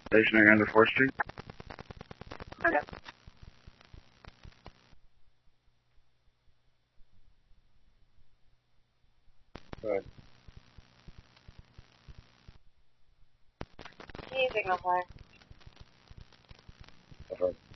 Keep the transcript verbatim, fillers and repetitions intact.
Stationary under fourth Street. Okay. Good. Key signal fire. I've heard.